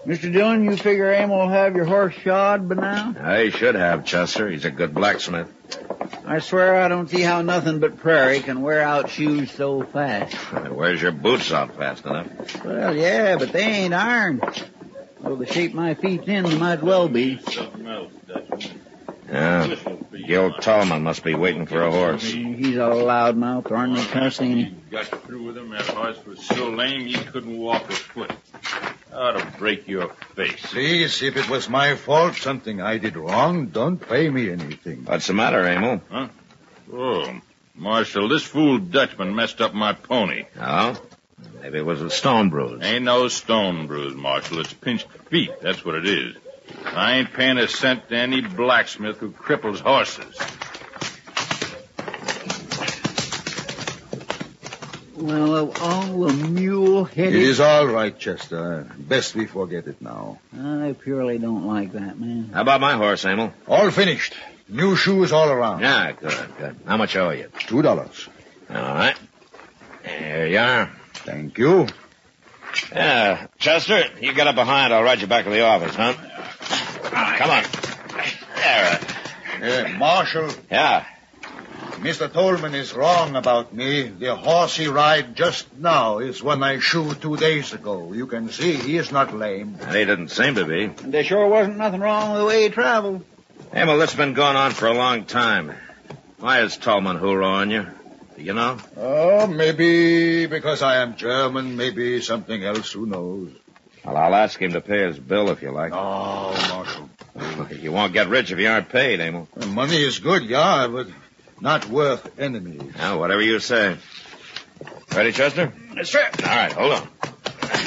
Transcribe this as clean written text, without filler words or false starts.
Mr. Dillon, you figure Emil will have your horse shod by now? He should have, Chester. He's a good blacksmith. I swear I don't see how nothing but prairie can wear out shoes so fast. Wears your boots out fast enough. Well, yeah, but they ain't iron. Though the shape my feet's in, they might well be. Yeah. Gil Tallman must be waiting for a horse. He's a loudmouth, ornery cuss, ain't he? Got through with him. That horse was so lame he couldn't walk a foot. Ought to break your face. Please, if it was my fault, something I did wrong, don't pay me anything. What's the matter, Emil? Huh? Oh, Marshal, this fool Dutchman messed up my pony. Oh? Maybe it was a stone bruise. Ain't no stone bruise, Marshal. It's pinched feet. That's what it is. I ain't paying a cent to any blacksmith who cripples horses. Well, of all the mule-headed... It is all right, Chester. Best we forget it now. I purely don't like that, man. How about my horse, Emil? All finished. New shoes all around. Yeah, good. How much owe you? $2. All right. Here you are. Thank you. Yeah, Chester, you get up behind. I'll ride you back to the office, huh? Come on. There. Marshal, Yeah. Mr. Tolman is wrong about me. The horse he ride just now is one I shoed 2 days ago. You can see he is not lame. He didn't seem to be. There sure wasn't nothing wrong with the way he traveled. Emil, this has been going on for a long time. Why is Tolman hoorahing you? Do you know? Oh, maybe because I am German, maybe something else, who knows. Well, I'll ask him to pay his bill if you like. Oh, Marshal. You won't get rich if you aren't paid, Emil. Money is good, yeah, but not worth enemies. Now, whatever you say. Ready, Chester? Yes, sir. All right, hold on.